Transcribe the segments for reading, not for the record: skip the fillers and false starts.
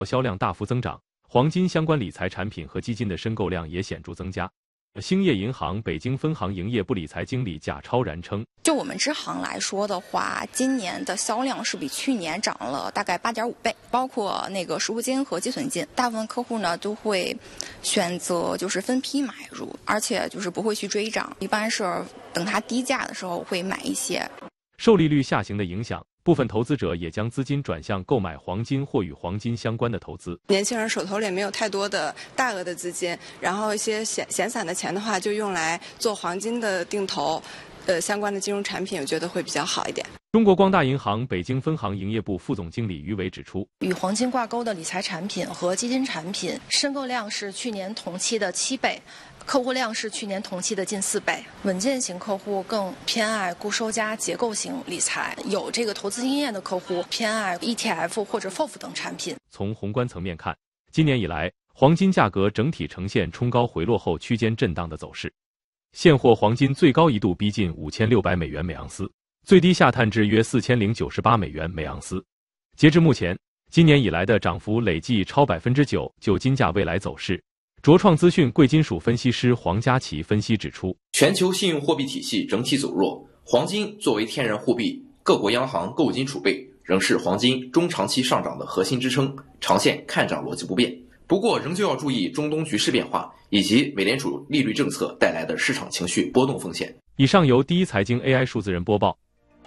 销量大幅增长，黄金相关理财产品和基金的申购量也显著增加。兴业银行北京分行营业部理财经理贾超然称， 就我们支行来说的话，今年的销量是比去年涨了大概8.5倍，包括那个实物金和结存金，大部分客户呢都会选择就是分批买入，而且就是不会去追涨，一般是等它低价的时候会买一些。 受利率下行的影响，部分投资者也将资金转向购买黄金或与黄金相关的投资。 年轻人手头里没有太多的大额的资金，然后一些闲散的钱的话，就用来做黄金的定投，相关的金融产品，我觉得会比较好一点。 中国光大银行北京分行营业部副总经理于伟指出， 与黄金挂钩的理财产品和基金产品申购量是去年同期的7倍，客户量是去年同期的近4倍。稳健型客户更偏爱固收加结构型理财，有这个投资经验的客户偏爱 ETF 或者 FOF 等产品。 从宏观层面看，今年以来，黄金价格整体呈现冲高回落后区间震荡的走势。现货黄金最高一度逼近5600美元每盎司，最低下探至约4098美元每盎司。截至目前，今年以来的涨幅累计超9%。就金价未来走势，卓创资讯贵金属分析师黄佳琪分析指出， 全球信用货币体系整体走弱，黄金作为天然货币，各国央行购金储备仍是黄金中长期上涨的核心支撑，长线看涨逻辑不变。不过仍旧要注意中东局势变化以及美联储利率政策带来的市场情绪波动风险。 以上由第一财经 AI 数字人播报。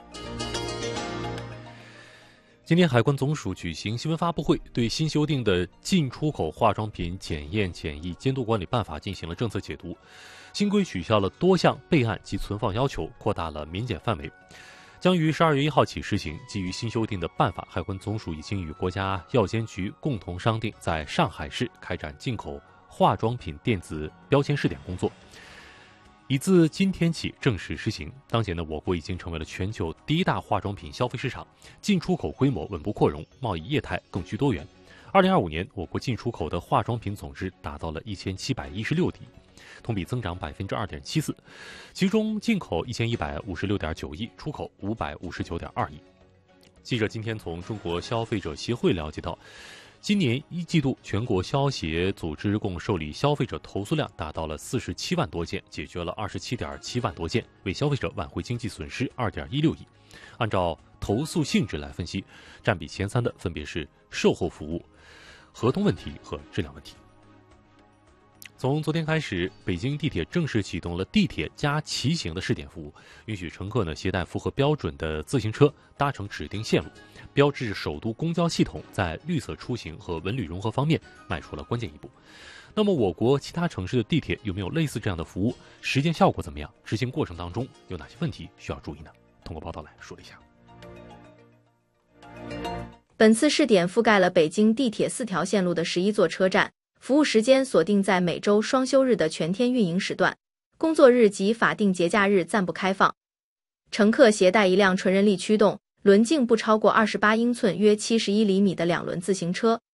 今天海关总署举行新闻发布会，对新修订的进出口化妆品检验检疫监督管理办法进行了政策解读。新规取消了多项备案及存放要求，扩大了免检范围，将于12月1号起施行。基于新修订的办法，海关总署已经与国家药监局共同商定，在上海市开展进口化妆品电子标签试点工作，已自今天起正式施行。当前呢，我国已经成为了全球第一大化妆品消费市场，进出口规模稳步扩容，贸易业态更趋多元。2025年，我国进出口的化妆品总值达到了1716亿，同比增长2.74%，其中进口1156.9亿，出口559.2亿。记者今天从中国消费者协会了解到，今年1季度全国消协组织共受理消费者投诉量达到了47万多件，解决了27.7万多件，为消费者挽回经济损失2.16亿。按照投诉性质来分析，占比前3的分别是售后服务、合同问题和质量问题。从昨天开始，北京地铁正式启动了地铁加骑行的试点服务，允许乘客携带符合标准的自行车搭乘指定线路，标志首都公交系统在绿色出行和文旅融合方面迈出了关键一步。那么我国其他城市的地铁有没有类似这样的服务？实践效果怎么样？执行过程当中有哪些问题需要注意呢？通过报道来说了一下。 本次试点覆盖了北京地铁4条线路的11座车站，服务时间锁定在每周双休日的全天运营时段，工作日及法定节假日暂不开放。乘客携带一辆纯人力驱动、轮径不超过28英寸约71厘米的2轮自行车，